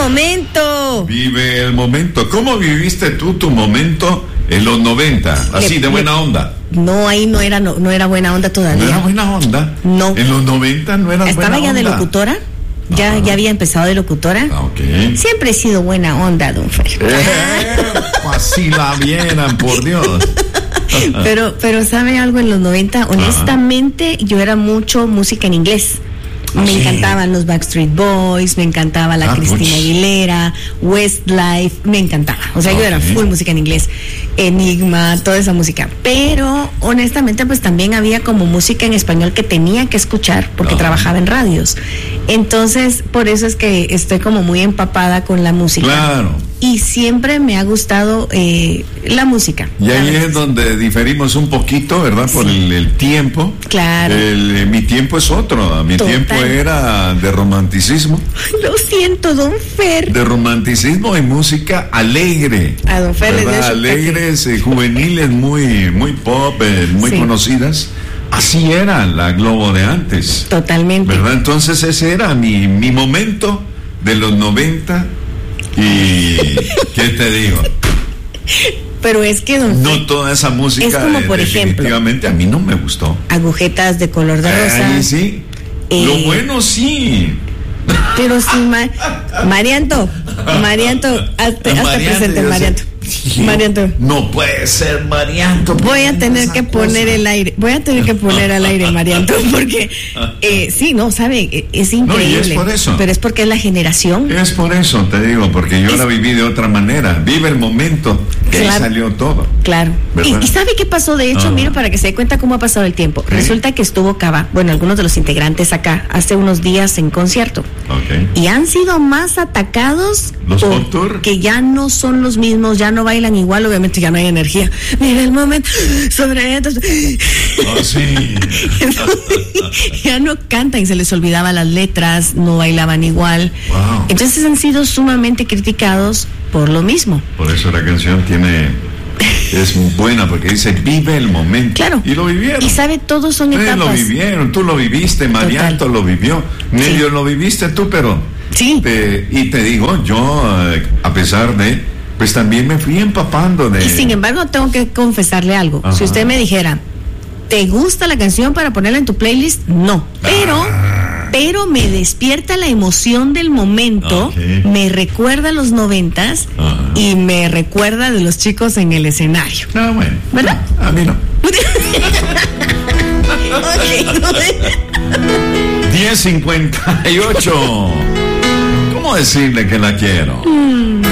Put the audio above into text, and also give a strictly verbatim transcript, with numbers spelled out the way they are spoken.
momento. Vive el momento. ¿Cómo viviste tú tu momento en los noventa? Así, Le- de buena le- onda. No, ahí no era, no, no era buena onda todavía. ¿No era buena onda? No. En los noventa no era Estaba buena ya onda. de locutora. Ya, Ajá. ya había empezado de locutora. Ah, ok. Siempre he sido buena onda, don Fer. Eh, así la vieran, por Dios. Pero, pero ¿sabe algo? En los noventa, honestamente, yo era mucho música en inglés. Me ¿Sí? encantaban los Backstreet Boys, me encantaba la Ah, Cristina puch. Aguilera, Westlife, me encantaba. O sea, yo era Ok. full música en inglés, Enigma, toda esa música. Pero, honestamente, pues también había como música en español que tenía que escuchar porque Ah. trabajaba en radios. Entonces, por eso es que estoy como muy empapada con la música. Claro. Y siempre me ha gustado eh, la música. Y la ahí verdad. es donde diferimos un poquito, ¿verdad? Por Sí. el, el tiempo. Claro. El, eh, mi tiempo es otro. Mi Total. tiempo era de romanticismo. Lo siento, don Fer. De romanticismo y música alegre. A don Fer le dio ¿verdad? su Alegres, eh, juveniles, muy, muy pop, eh, muy Sí. conocidas. Así era la Globo de antes. Totalmente. ¿Verdad? Entonces ese era mi, mi momento de los noventa. Y ¿qué te digo? Pero es que, don Fer, No toda esa música Es como, eh, por ejemplo, definitivamente a mí no me gustó. agujetas de color de rosa. Ahí sí. Eh, Lo bueno sí. Pero sí, Ma- Marianto, Marianto, hazte, hazte Marianto, presente, yo sé. Marianto. Marianto. No puede ser Marianto. Voy a tener esa que poner cosa. el aire, voy a tener que poner al aire, Marianto, porque eh, sí, no, sabe, Eh, es No, y increíble. es por eso. Pero es porque es la generación. Es por eso, te digo, porque yo Es- la viví de otra manera. Vive el momento que ahí Claro. salió todo. Claro. ¿Verdad? Y, y ¿sabe qué pasó? De hecho, Ajá. mira, para que se dé cuenta cómo ha pasado el tiempo. ¿Sí? Resulta que estuvo Cava, bueno, algunos de los integrantes acá, hace unos días en concierto. Ok. Y han sido más atacados ¿Los Pop Tour? que ya no son los mismos, ya no bailan igual, obviamente ya no hay energía. Mira el momento sobre esto. Oh, sí. Ya no cantan y se les olvidaban las letras, no bailaban igual. Wow. Entonces han sido sumamente criticados por lo mismo. Por eso la canción tiene. Es buena porque dice vive el momento. Claro. Y lo vivieron. Y sabe, todos son Ustedes lo etapas. vivieron, tú lo viviste, Marianto lo vivió. Medio lo viviste tú, pero. Sí. te- y te digo, yo, eh, a pesar de. Pues también me fui empapando de. Y sin embargo, tengo que confesarle algo. Ajá. Si usted me dijera, ¿te gusta la canción para ponerla en tu playlist? No. Pero, Ah. pero me despierta la emoción del momento, Ok. me recuerda a los noventas Ajá. y me recuerda de los chicos en el escenario. Ah, bueno. ¿Verdad? A mí no. diez cincuenta y ocho. ¿Cómo decirle que la quiero?